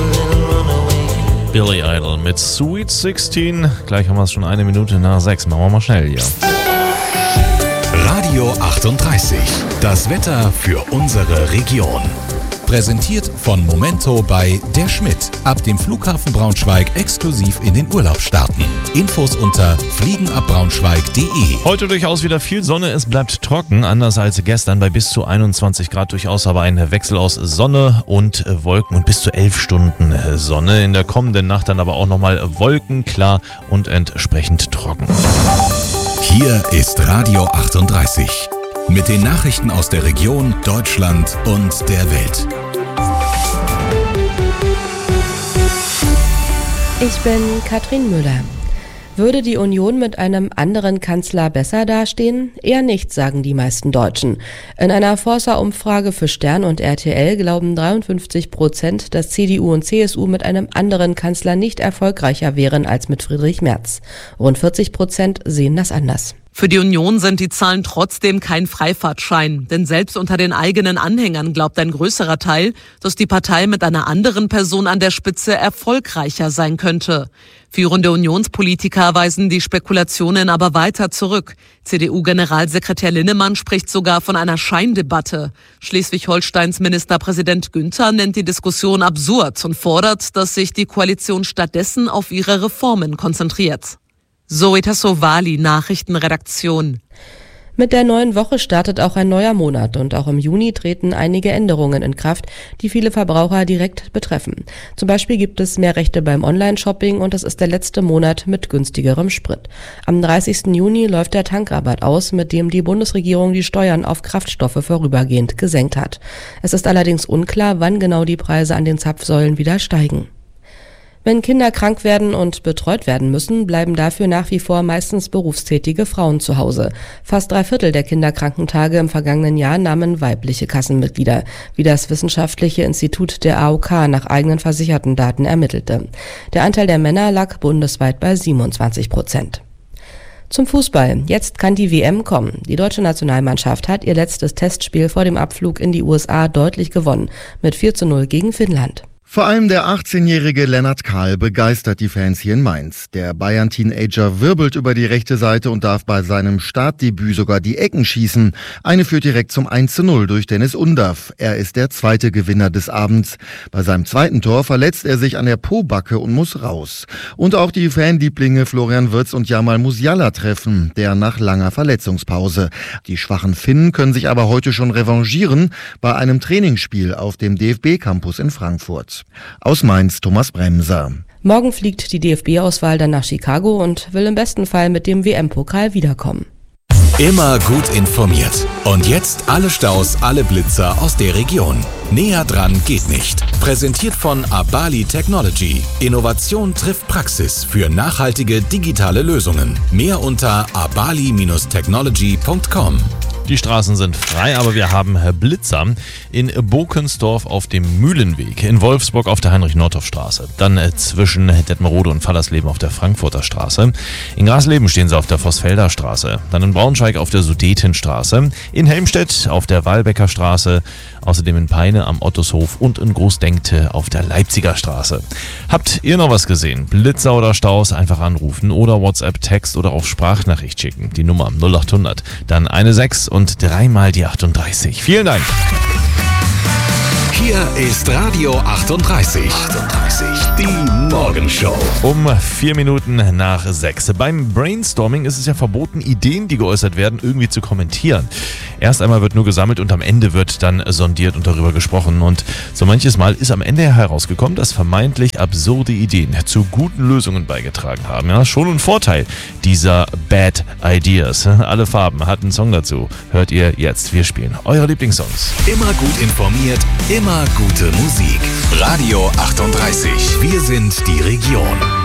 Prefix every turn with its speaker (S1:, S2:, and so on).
S1: Billy Idol mit Sweet 16. Gleich haben wir es schon 1:01 Machen wir mal schnell hier.
S2: Radio 38. Das Wetter für unsere Region. Präsentiert von Momento bei Der Schmidt. Ab dem Flughafen Braunschweig exklusiv in den Urlaub starten. Infos unter fliegenabbraunschweig.de.
S1: Heute durchaus wieder viel Sonne, es bleibt trocken, anders als gestern bei bis zu 21 Grad durchaus, aber ein Wechsel aus Sonne und Wolken und bis zu 11 Stunden Sonne. In der kommenden Nacht dann aber auch nochmal wolkenklar und entsprechend trocken.
S2: Hier ist Radio 38 mit den Nachrichten aus der Region, Deutschland und der Welt.
S3: Ich bin Katrin Müller. Würde die Union mit einem anderen Kanzler besser dastehen? Eher nicht, sagen die meisten Deutschen. In einer Forsa-Umfrage für Stern und RTL glauben 53%, dass CDU und CSU mit einem anderen Kanzler nicht erfolgreicher wären als mit Friedrich Merz. Rund 40% sehen das anders.
S4: Für die Union sind die Zahlen trotzdem kein Freifahrtschein. Denn selbst unter den eigenen Anhängern glaubt ein größerer Teil, dass die Partei mit einer anderen Person an der Spitze erfolgreicher sein könnte. Führende Unionspolitiker weisen die Spekulationen aber weiter zurück. CDU-Generalsekretär Linnemann spricht sogar von einer Scheindebatte. Schleswig-Holsteins Ministerpräsident Günther nennt die Diskussion absurd und fordert, dass sich die Koalition stattdessen auf ihre Reformen konzentriert. Zoe Tassovali, Nachrichtenredaktion.
S3: Mit der neuen Woche startet auch ein neuer Monat und auch im Juni treten einige Änderungen in Kraft, die viele Verbraucher direkt betreffen. Zum Beispiel gibt es mehr Rechte beim Online-Shopping und es ist der letzte Monat mit günstigerem Sprit. Am 30. Juni läuft der Tankrabatt aus, mit dem die Bundesregierung die Steuern auf Kraftstoffe vorübergehend gesenkt hat. Es ist allerdings unklar, wann genau die Preise an den Zapfsäulen wieder steigen. Wenn Kinder krank werden und betreut werden müssen, bleiben dafür nach wie vor meistens berufstätige Frauen zu Hause. Fast 3/4 der Kinderkrankentage im vergangenen Jahr nahmen weibliche Kassenmitglieder, wie das Wissenschaftliche Institut der AOK nach eigenen versicherten Daten ermittelte. Der Anteil der Männer lag bundesweit bei 27%. Zum Fußball. Jetzt kann die WM kommen. Die deutsche Nationalmannschaft hat ihr letztes Testspiel vor dem Abflug in die USA deutlich gewonnen, mit 4:0 gegen Finnland.
S5: Vor allem der 18-jährige Lennart Kahl begeistert die Fans hier in Mainz. Der Bayern-Teenager wirbelt über die rechte Seite und darf bei seinem Startdebüt sogar die Ecken schießen. Eine führt direkt zum 1:0 durch Dennis Undaff. Er ist der zweite Gewinner des Abends. Bei seinem zweiten Tor verletzt er sich an der Pobacke und muss raus. Und auch die Fanlieblinge Florian Wirtz und Jamal Musiala treffen, der nach langer Verletzungspause. Die schwachen Finnen können sich aber heute schon revanchieren bei einem Trainingsspiel auf dem DFB-Campus in Frankfurt. Aus Mainz, Thomas Bremser.
S3: Morgen fliegt die DFB-Auswahl dann nach Chicago und will im besten Fall mit dem WM-Pokal wiederkommen.
S2: Immer gut informiert. Und jetzt alle Staus, alle Blitzer aus der Region. Näher dran geht nicht. Präsentiert von Abali Technology. Innovation trifft Praxis für nachhaltige digitale Lösungen. Mehr unter abali-technology.com.
S1: Die Straßen sind frei, aber wir haben Blitzer in Bokensdorf auf dem Mühlenweg, in Wolfsburg auf der Heinrich-Nordhoff-Straße, dann zwischen Detmerode und Fallersleben auf der Frankfurter Straße, in Grasleben stehen sie auf der Vossfelder Straße, dann in Braunschweig auf der Sudetenstraße, in Helmstedt auf der Walbecker Straße, außerdem in Peine am Ottoshof und in Großdenkte auf der Leipziger Straße. Habt ihr noch was gesehen? Blitzer oder Staus? Einfach anrufen oder WhatsApp, Text oder auch Sprachnachricht schicken. Die Nummer 0800, dann 16 und 3 mal die 38. Vielen Dank.
S2: Hier ist Radio 38. Die Morgenshow.
S1: Um 6:04. Beim Brainstorming ist es ja verboten, Ideen, die geäußert werden, irgendwie zu kommentieren. Erst einmal wird nur gesammelt und am Ende wird dann sondiert und darüber gesprochen. Und so manches Mal ist am Ende herausgekommen, dass vermeintlich absurde Ideen zu guten Lösungen beigetragen haben. Ja, schon ein Vorteil dieser Bad Ideas. Alle Farben hat einen Song dazu. Hört ihr jetzt. Wir spielen eure Lieblingssongs.
S2: Immer gut informiert, immer gute Musik. Radio 38. Wir sind die Region.